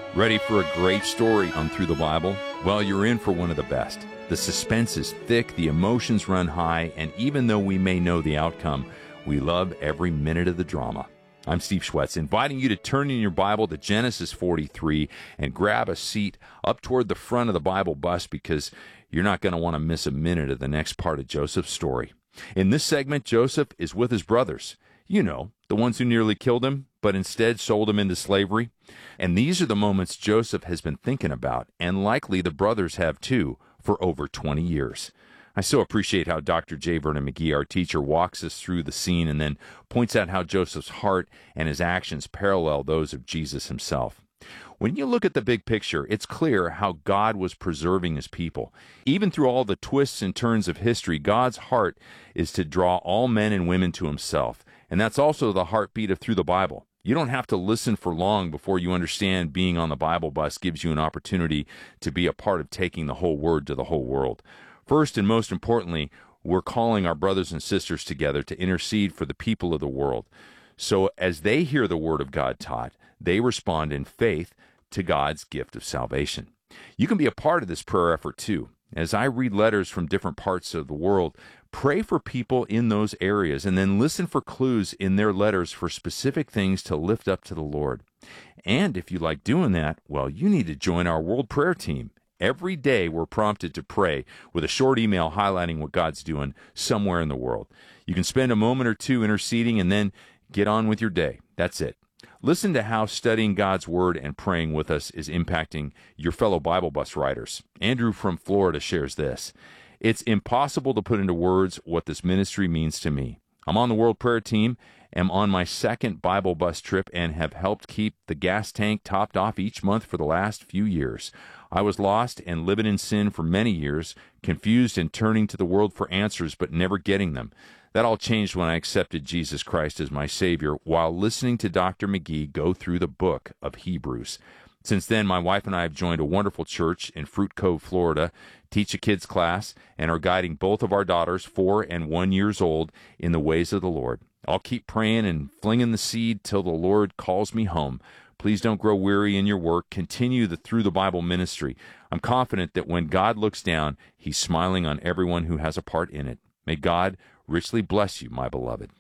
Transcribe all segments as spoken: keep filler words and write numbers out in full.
Ready for a great story on Through the Bible? Well, you're in for one of the best. The suspense is thick, the emotions run high, and even though we may know the outcome, we love every minute of the drama. I'm Steve Schwetz, inviting you to turn in your Bible to Genesis forty-three and grab a seat up toward the front of the Bible bus because you're not going to want to miss a minute of the next part of Joseph's story. In this segment, Joseph is with his brothers. You know, the ones who nearly killed him, but instead sold him into slavery. And these are the moments Joseph has been thinking about, and likely the brothers have too, for over twenty years. I so appreciate how Doctor J. Vernon McGee, our teacher, walks us through the scene and then points out how Joseph's heart and his actions parallel those of Jesus himself. When you look at the big picture, it's clear how God was preserving his people. Even through all the twists and turns of history, God's heart is to draw all men and women to himself. And that's also the heartbeat of Through the Bible. You don't have to listen for long before you understand being on the Bible bus gives you an opportunity to be a part of taking the whole Word to the whole world. First and most importantly, we're calling our brothers and sisters together to intercede for the people of the world. So as they hear the Word of God taught, they respond in faith to God's gift of salvation. You can be a part of this prayer effort too. As I read letters from different parts of the world, pray for people in those areas and then listen for clues in their letters for specific things to lift up to the Lord. And if you like doing that, well, you need to join our World Prayer Team. Every day we're prompted to pray with a short email highlighting what God's doing somewhere in the world. You can spend a moment or two interceding and then get on with your day. That's it. Listen to how studying God's Word and praying with us is impacting your fellow Bible bus riders. Andrew from Florida shares this. It's impossible to put into words what this ministry means to me. I'm on the World Prayer Team, am on my second Bible bus trip, and have helped keep the gas tank topped off each month for the last few years. I was lost and living in sin for many years, confused and turning to the world for answers but never getting them. That all changed when I accepted Jesus Christ as my Savior while listening to Doctor McGee go through the book of Hebrews. Since then, my wife and I have joined a wonderful church in Fruit Cove, Florida, teach a kids class, and are guiding both of our daughters, four and one years old, in the ways of the Lord. I'll keep praying and flinging the seed till the Lord calls me home. Please don't grow weary in your work. Continue the Through the Bible ministry. I'm confident that when God looks down, he's smiling on everyone who has a part in it. May God richly bless you, my beloved.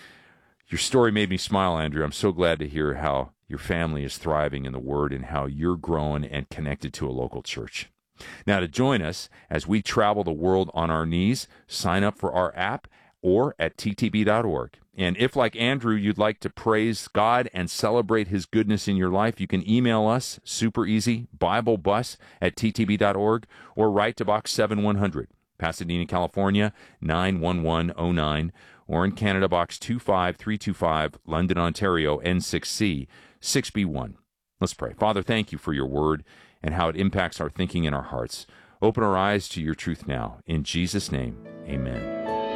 Your story made me smile, Andrew. I'm so glad to hear how your family is thriving in the Word and how you're growing and connected to a local church. Now, to join us as we travel the world on our knees, sign up for our app or at t t b dot org. And if, like Andrew, you'd like to praise God and celebrate his goodness in your life, you can email us, super easy, BibleBus at t t b dot org, or write to Box seven one hundred, Pasadena, California, nine one one oh nine, or in Canada, Box two five three two five, London, Ontario, N six C, six B one. Let's pray. Father, thank you for your word and how it impacts our thinking and our hearts. Open our eyes to your truth now. In Jesus' name, amen.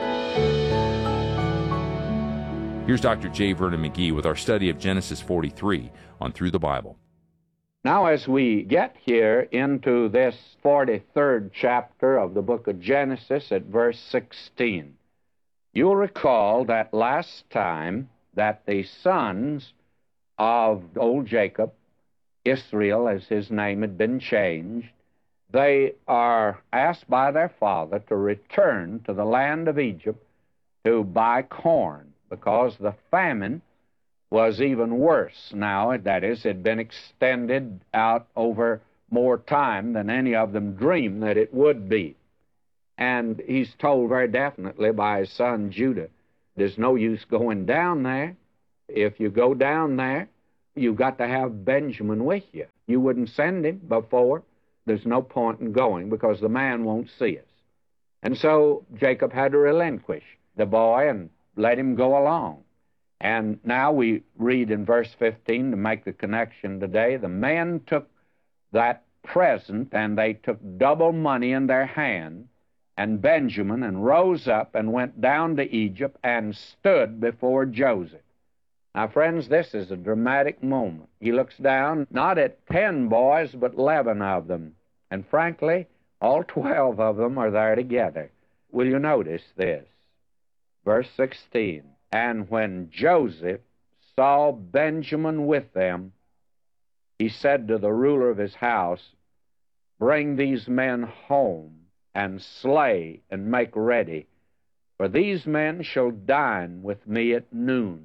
Here's Doctor J. Vernon McGee with our study of Genesis forty-three on Through the Bible. Now, as we get here into this forty-third chapter of the book of Genesis at verse sixteen, you'll recall that last time that the sons of old Jacob, Israel as his name had been changed, they are asked by their father to return to the land of Egypt to buy corn, because the famine was even worse now. That is, it had been extended out over more time than any of them dreamed that it would be. And he's told very definitely by his son Judah, there's no use going down there. If you go down there, you've got to have Benjamin with you. You wouldn't send him before. There's no point in going because the man won't see us. And so Jacob had to relinquish the boy and let him go along. And now we read in verse fifteen to make the connection today, the men took that present and they took double money in their hand, and Benjamin, and rose up and went down to Egypt and stood before Joseph. Now, friends, this is a dramatic moment. He looks down, not at ten boys, but eleven of them. And frankly, all twelve of them are there together. Will you notice this? Verse sixteen, and when Joseph saw Benjamin with them, he said to the ruler of his house, "Bring these men home, and slay, and make ready, for these men shall dine with me at noon."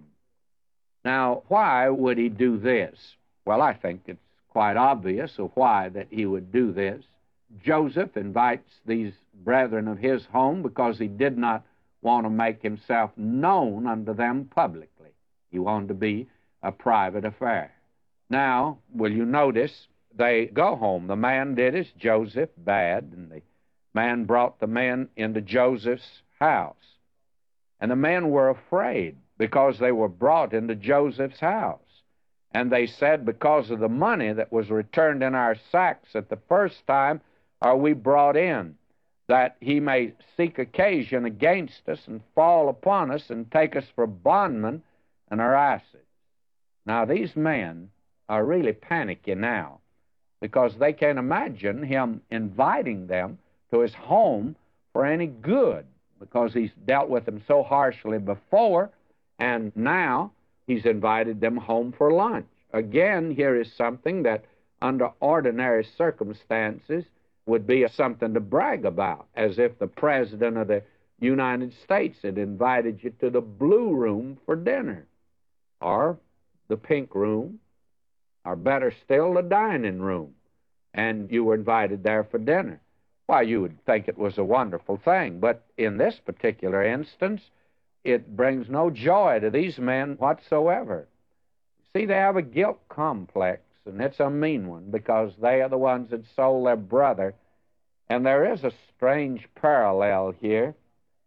Now, why would he do this? Well, I think it's quite obvious of why that he would do this. Joseph invites these brethren of his home because he did not want to make himself known unto them publicly. He wanted to be a private affair. Now, will you notice, they go home. The man did as Joseph bade, and the man brought the men into Joseph's house. And the men were afraid because they were brought into Joseph's house. And they said, "Because of the money that was returned in our sacks at the first time are we brought in, that he may seek occasion against us and fall upon us and take us for bondmen and harass us." Now, these men are really panicky now because they can't imagine him inviting them to his home for any good, because he's dealt with them so harshly before, and now he's invited them home for lunch. Again, here is something that under ordinary circumstances would be something to brag about, as if the President of the United States had invited you to the Blue Room for dinner, or the Pink Room, or better still, the dining room, and you were invited there for dinner. Why, you would think it was a wonderful thing, but in this particular instance, it brings no joy to these men whatsoever. See, they have a guilt complex, and it's a mean one, because they are the ones that sold their brother. And there is a strange parallel here.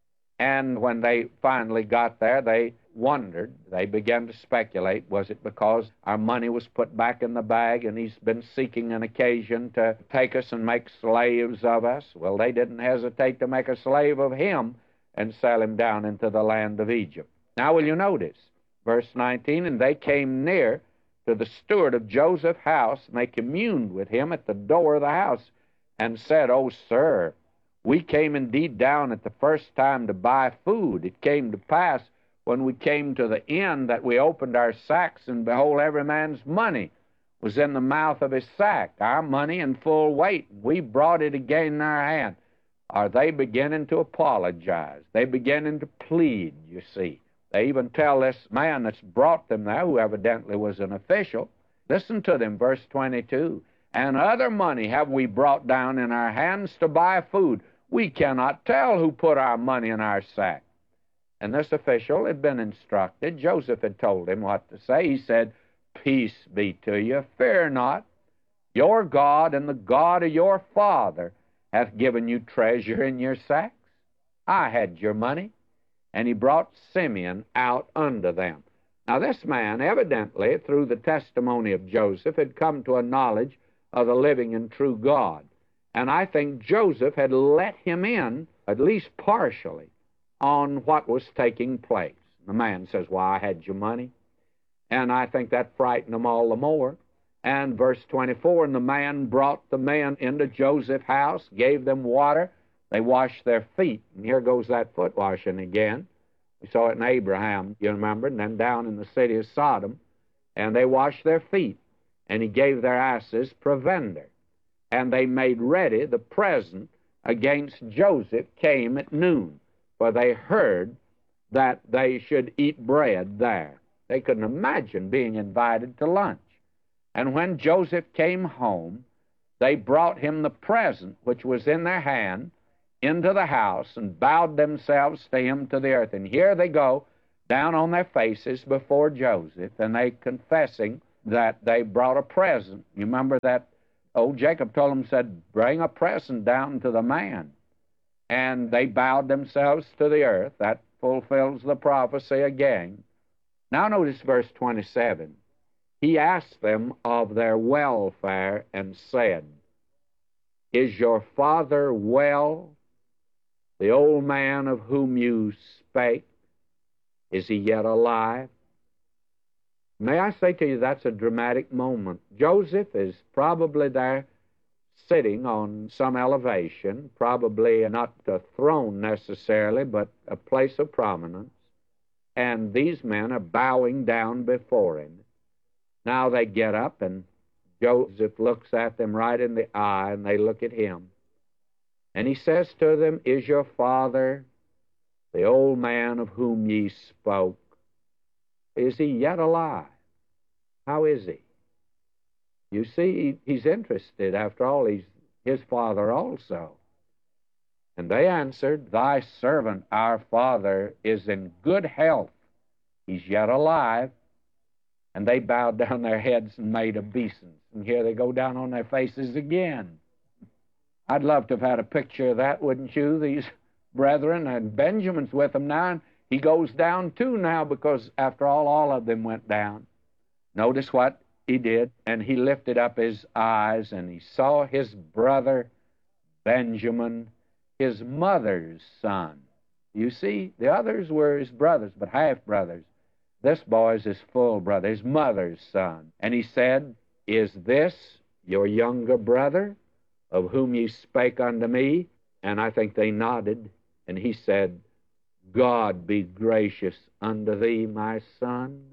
And when they finally got there, they wondered. They began to speculate. Was it because our money was put back in the bag and he's been seeking an occasion to take us and make slaves of us? Well, they didn't hesitate to make a slave of him and sell him down into the land of Egypt. Now, will you notice? Verse nineteen, "And they came near to the steward of Joseph's house, and they communed with him at the door of the house, and said, 'O sir, we came indeed down at the first time to buy food. It came to pass when we came to the end that we opened our sacks, and behold, every man's money was in the mouth of his sack, our money in full weight. We brought it again in our hand.'" Are they beginning to apologize? They beginning to plead, you see. They even tell this man that's brought them there, who evidently was an official, listen to them, verse twenty-two, "And other money have we brought down in our hands to buy food. We cannot tell who put our money in our sack." And this official had been instructed. Joseph had told him what to say. He said, "Peace be to you, fear not. Your God and the God of your father hath given you treasure in your sacks. I had your money." And he brought Simeon out unto them. Now this man, evidently, through the testimony of Joseph, had come to a knowledge of the living and true God. And I think Joseph had let him in, at least partially, on what was taking place. The man says, "Well, I had your money." And I think that frightened them all the more. And verse twenty-four, "And the man brought the men into Joseph's house, gave them water. They washed their feet." And here goes that foot washing again. We saw it in Abraham, you remember, and then down in the city of Sodom. And they washed their feet. And he gave their asses provender. And they made ready the present against Joseph came at noon, for they heard that they should eat bread there. They couldn't imagine being invited to lunch. And when Joseph came home, they brought him the present which was in their hand into the house, and bowed themselves to him to the earth. And here they go, down on their faces before Joseph, and they confessing that they brought a present. You remember that old Jacob told them, said, "Bring a present down to the man." And they bowed themselves to the earth. That fulfills the prophecy again. Now notice verse twenty-seven. "He asked them of their welfare and said, 'Is your father well? The old man of whom you spake, is he yet alive?'" May I say to you, that's a dramatic moment. Joseph is probably there sitting on some elevation, probably not a throne necessarily, but a place of prominence, and these men are bowing down before him. Now they get up and Joseph looks at them right in the eye, and they look at him. And he says to them, "Is your father, the old man of whom ye spoke, is he yet alive? How is he?" You see, he's interested. After all, he's his father also. And they answered, "Thy servant, our father, is in good health. He's yet alive." And they bowed down their heads and made obeisance. And here they go down on their faces again. I'd love to have had a picture of that, wouldn't you? These brethren, and Benjamin's with them now, and he goes down too now, because after all, all of them went down. Notice what he did. "And he lifted up his eyes, and he saw his brother Benjamin, his mother's son." You see, the others were his brothers, but half-brothers. This boy is his full brother, his mother's son. "And he said, Is this your younger brother, of whom ye spake unto me?" And I think they nodded. And he said, "God be gracious unto thee, my son."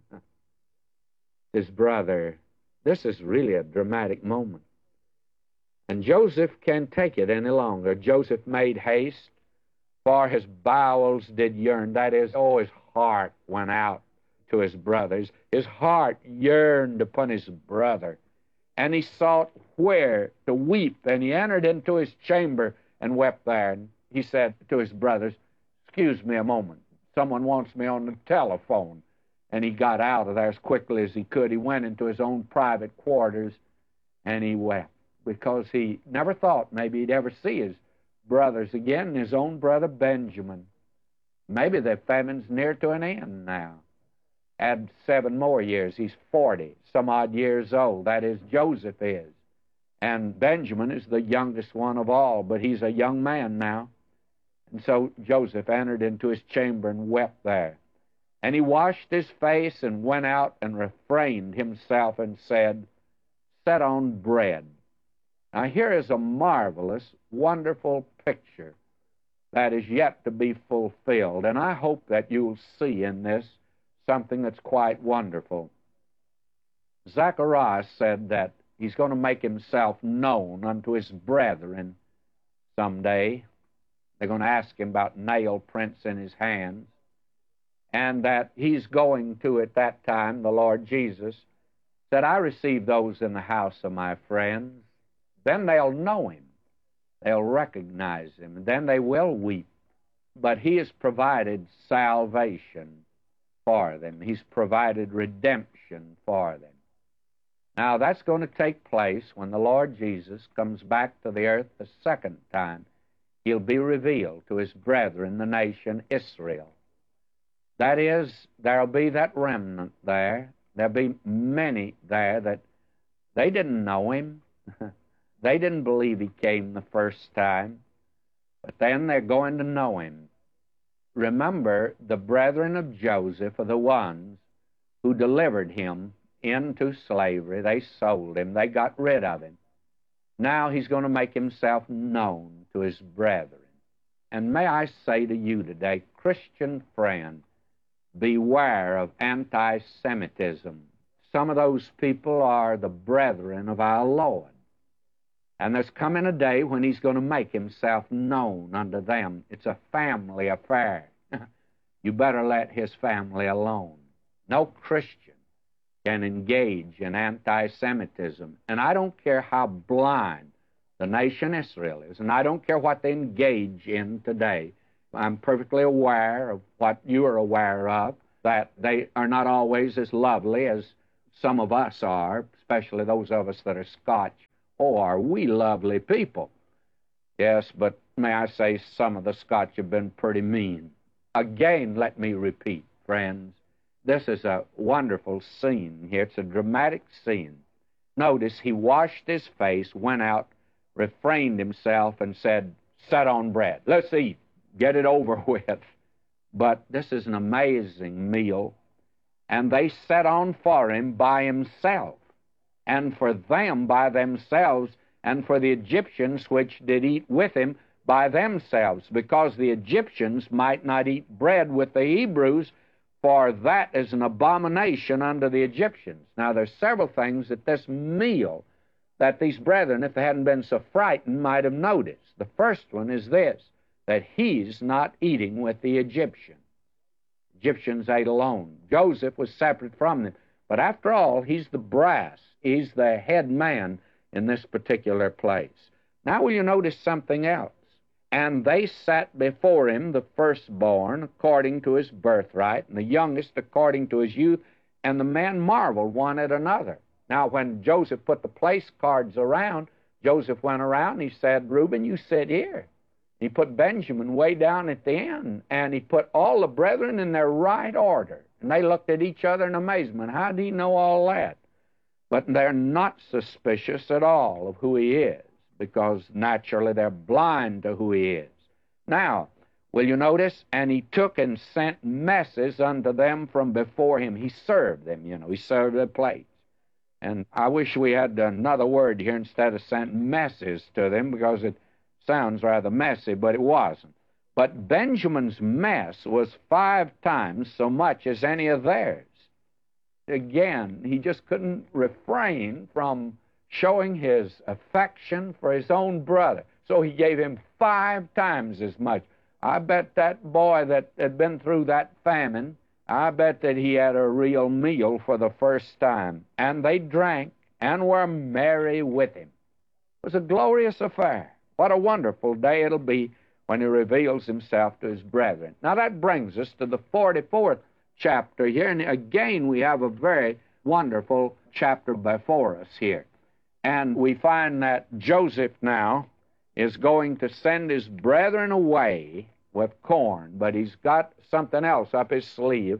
His brother. This is really a dramatic moment. And Joseph can't take it any longer. Joseph made haste, for his bowels did yearn. That is, oh, his heart went out to his brothers. His heart yearned upon his brother. And he sought where to weep. And he entered into his chamber and wept there. And he said to his brothers, "Excuse me a moment. Someone wants me on the telephone." And he got out of there as quickly as he could. He went into his own private quarters, and he wept, because he never thought maybe he'd ever see his brothers again, his own brother Benjamin. Maybe the famine's near to an end now. Add seven more years. He's forty, some odd years old. That is, Joseph is. And Benjamin is the youngest one of all, but he's a young man now. And so Joseph entered into his chamber and wept there. And he washed his face and went out and refrained himself and said, "Set on bread." Now here is a marvelous, wonderful picture that is yet to be fulfilled. And I hope that you'll see in this something that's quite wonderful. Zacharias said that he's going to make himself known unto his brethren someday. They're going to ask him about nail prints in his hands. And that he's going to, at that time, the Lord Jesus said, "I receive those in the house of my friends." Then they'll know him. They'll recognize him. And then they will weep. But he has provided salvation for them. He's provided redemption for them. Now, that's going to take place when the Lord Jesus comes back to the earth the second time. He'll be revealed to his brethren, the nation Israel. That is, there'll be that remnant there. There'll be many there that they didn't know him. They didn't believe he came the first time. But then they're going to know him. Remember, the brethren of Joseph are the ones who delivered him into slavery. They sold him. They got rid of him. Now he's going to make himself known to his brethren. And may I say to you today, Christian friend, beware of anti-Semitism. Some of those people are the brethren of our Lord. And there's coming a day when he's going to make himself known unto them. It's a family affair. You better let his family alone. No Christian can engage in anti-Semitism. And I don't care how blind the nation Israel is, and I don't care what they engage in today. I'm perfectly aware of what you are aware of, that they are not always as lovely as some of us are, especially those of us that are Scotch. Oh, are we lovely people? Yes, but may I say some of the Scotch have been pretty mean. Again, let me repeat, friends, this is a wonderful scene here. It's a dramatic scene. Notice he washed his face, went out, refrained himself, and said, "Set on bread. Let's eat. Get it over with." But this is an amazing meal. And they set on for him by himself, and for them by themselves, and for the Egyptians which did eat with him by themselves, because the Egyptians might not eat bread with the Hebrews, for that is an abomination unto the Egyptians. Now, there's several things that this meal that these brethren, if they hadn't been so frightened, might have noticed. The first one is this, that he's not eating with the Egyptians. Egyptians ate alone. Joseph was separate from them. But after all, he's the brass. He's the head man in this particular place. Now will you notice something else? And they sat before him, the firstborn, according to his birthright, and the youngest according to his youth, and the men marveled one at another. Now when Joseph put the place cards around, Joseph went around and he said, Reuben, you sit here. He put Benjamin way down at the end, and he put all the brethren in their right order. And they looked at each other in amazement. How do you know all that? But they're not suspicious at all of who he is, because naturally they're blind to who he is. Now, will you notice? And he took and sent messes unto them from before him. He served them, you know. He served their plates. And I wish we had another word here instead of sent messes to them, because it sounds rather messy, but it wasn't. But Benjamin's mess was five times so much as any of theirs. Again, he just couldn't refrain from showing his affection for his own brother. So he gave him five times as much. I bet that boy that had been through that famine, I bet that he had a real meal for the first time. And they drank and were merry with him. It was a glorious affair. What a wonderful day it'll be when he reveals himself to his brethren. Now that brings us to the forty-fourth chapter here, and again we have a very wonderful chapter before us here. And we find that Joseph now is going to send his brethren away with corn, but he's got something else up his sleeve,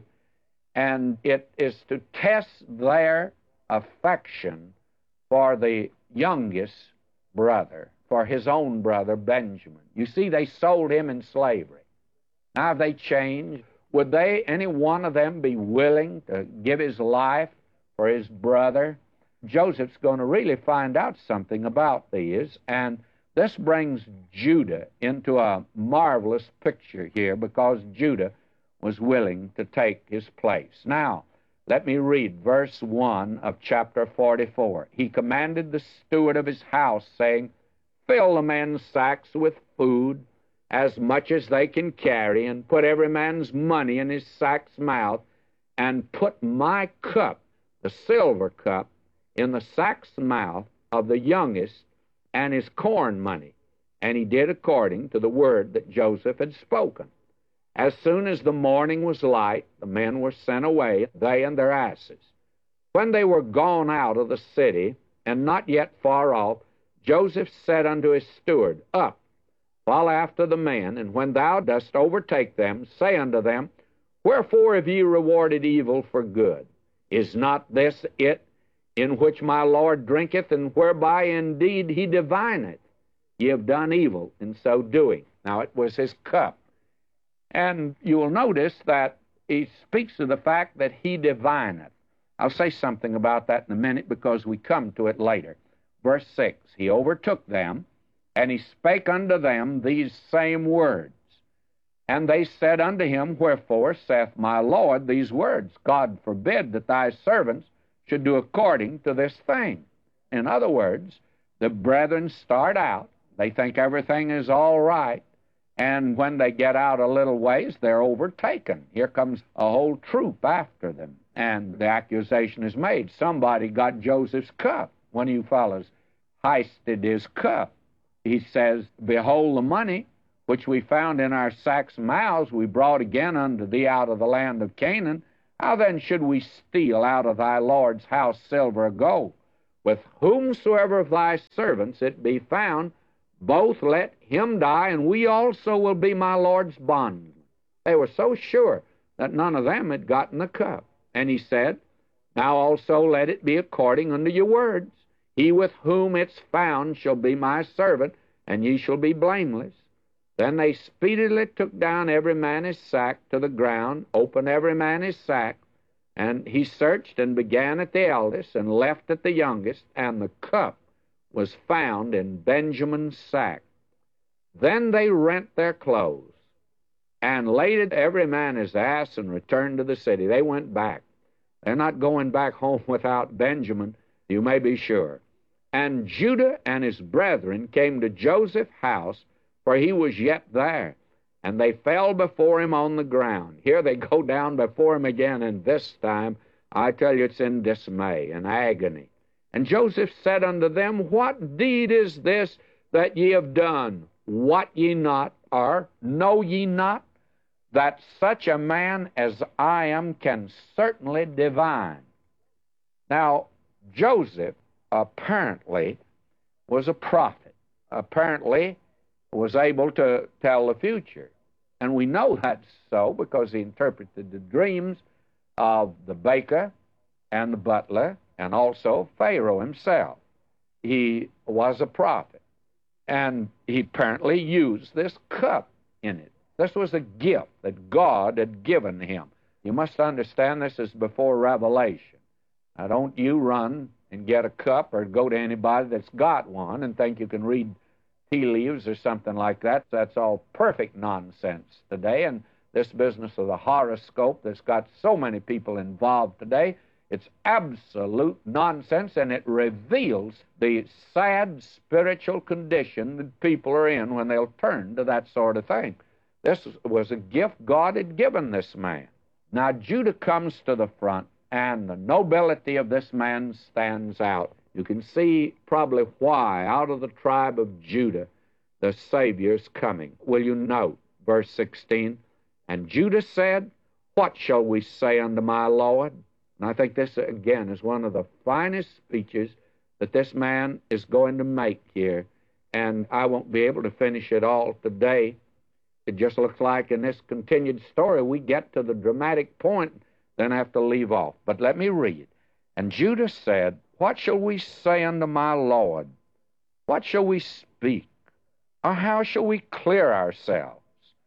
and it is to test their affection for the youngest brother, for his own brother Benjamin. You see, they sold him in slavery. Now have they changed? Would they, any one of them, be willing to give his life for his brother? Joseph's going to really find out something about these, and this brings Judah into a marvelous picture here, because Judah was willing to take his place. Now, let me read verse one of chapter forty-four. He commanded the steward of his house, saying, Fill the men's sacks with food, as much as they can carry, and put every man's money in his sack's mouth, and put my cup, the silver cup, in the sack's mouth of the youngest, and his corn money. And he did according to the word that Joseph had spoken. As soon as the morning was light, the men were sent away, they and their asses. When they were gone out of the city, and not yet far off, Joseph said unto his steward, Up, follow after the men, and when thou dost overtake them, say unto them, Wherefore have ye rewarded evil for good? Is not this it in which my Lord drinketh, and whereby indeed he divineth? Ye have done evil in so doing. Now it was his cup. And you will notice that he speaks of the fact that he divineth. I'll say something about that in a minute, because we come to it later. Verse six, he overtook them, and he spake unto them these same words. And they said unto him, Wherefore saith my Lord these words? God forbid that thy servants should do according to this thing. In other words, the brethren start out, they think everything is all right, and when they get out a little ways, they're overtaken. Here comes a whole troop after them, and the accusation is made. Somebody got Joseph's cup. One of you fellows heisted his cup. He says, Behold the money, which we found in our sacks' mouths, we brought again unto thee out of the land of Canaan. How then should we steal out of thy Lord's house silver or gold? With whomsoever of thy servants it be found, both let him die, and we also will be my Lord's bondmen. They were so sure that none of them had gotten the cup. And he said, Now also let it be according unto your words. He with whom it's found shall be my servant, and ye shall be blameless. Then they speedily took down every man his sack to the ground, opened every man his sack, and he searched and began at the eldest and left at the youngest, and the cup was found in Benjamin's sack. Then they rent their clothes and laded every man his ass and returned to the city. They went back. They're not going back home without Benjamin, you may be sure. And Judah and his brethren came to Joseph's house, for he was yet there. And they fell before him on the ground. Here they go down before him again, and this time, I tell you, it's in dismay and agony. And Joseph said unto them, What deed is this that ye have done? Wot ye not, or know ye not, that such a man as I am can certainly divine? Now, Joseph apparently was a prophet, apparently was able to tell the future. And we know that's so because he interpreted the dreams of the baker and the butler and also Pharaoh himself. He was a prophet, and he apparently used this cup in it. This was a gift that God had given him. You must understand this is before Revelation. Now, don't you run and get a cup or go to anybody that's got one and think you can read tea leaves or something like that. That's all perfect nonsense today. And this business of the horoscope that's got so many people involved today, it's absolute nonsense, and it reveals the sad spiritual condition that people are in when they'll turn to that sort of thing. This was a gift God had given this man. Now, Judah comes to the front, and the nobility of this man stands out. You can see probably why, out of the tribe of Judah, the Savior's coming. Will you note, verse sixteen, And Judah said, What shall we say unto my Lord? And I think this, again, is one of the finest speeches that this man is going to make here. And I won't be able to finish it all today. It just looks like in this continued story, we get to the dramatic point, then have to leave off. But let me read. And Judah said, What shall we say unto my Lord? What shall we speak? Or how shall we clear ourselves?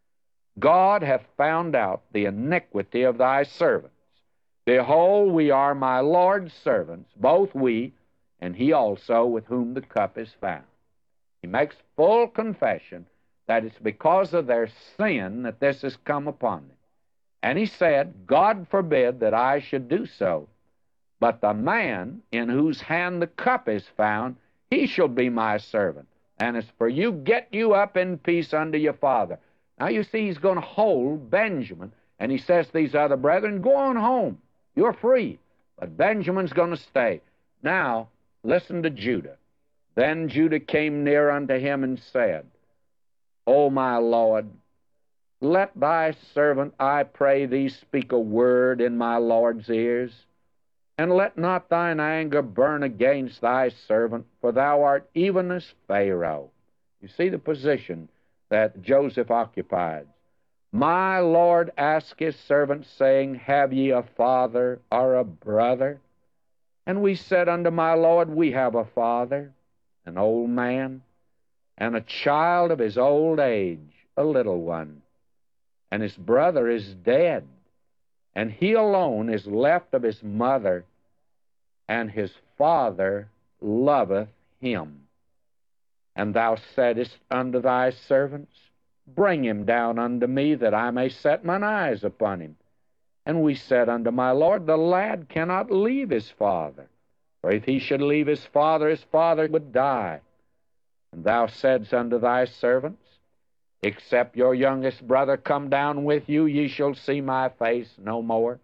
God hath found out the iniquity of thy servants. Behold, we are my Lord's servants, both we and he also with whom the cup is found. He makes full confession that it's because of their sin that this has come upon them. And he said, God forbid that I should do so. But the man in whose hand the cup is found, he shall be my servant. And as for you, get you up in peace unto your father. Now you see, he's going to hold Benjamin, and he says to these other brethren, Go on home. You're free. But Benjamin's going to stay. Now, listen to Judah. Then Judah came near unto him and said, O my Lord, let thy servant, I pray thee, speak a word in my Lord's ears, and let not thine anger burn against thy servant, for thou art even as Pharaoh. You see the position that Joseph occupied. My Lord asked his servant, saying, Have ye a father or a brother? And we said unto my Lord, We have a father, an old man, and a child of his old age, a little one. And his brother is dead, and he alone is left of his mother, and his father loveth him. And thou saidest unto thy servants, Bring him down unto me, that I may set mine eyes upon him. And we said unto my Lord, The lad cannot leave his father, for if he should leave his father, his father would die. And thou saidst unto thy servants, Except your youngest brother come down with you, ye shall see my face no more.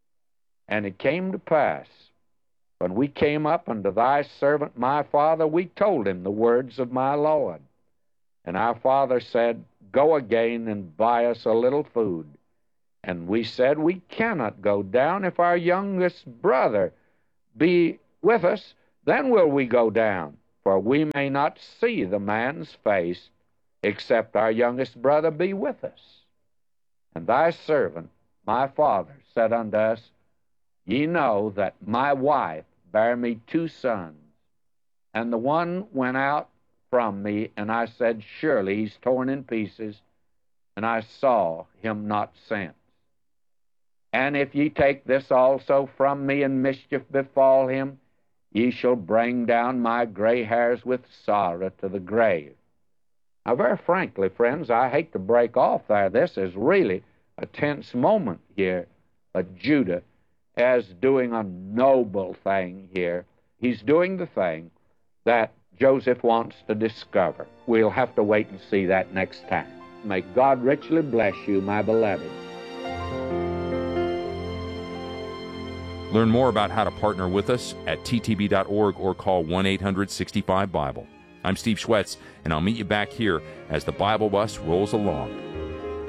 And it came to pass, when we came up unto thy servant my father, we told him the words of my Lord. And our father said, Go again and buy us a little food. And we said, We cannot go down. If our youngest brother be with us, then will we go down. For we may not see the man's face, except our youngest brother be with us. And thy servant, my father, said unto us, Ye know that my wife bare me two sons, and the one went out from me, and I said, Surely he's torn in pieces, and I saw him not since. And if ye take this also from me, and mischief befall him, ye shall bring down my gray hairs with sorrow to the grave. Now, very frankly, friends, I hate to break off there. This is really a tense moment here. But Judah is doing a noble thing here. He's doing the thing that Joseph wants to discover. We'll have to wait and see that next time. May God richly bless you, my beloved. Learn more about how to partner with us at t t b dot org or call one eight hundred sixty-five Bible. I'm Steve Schwetz, and I'll meet you back here as the Bible Bus rolls along.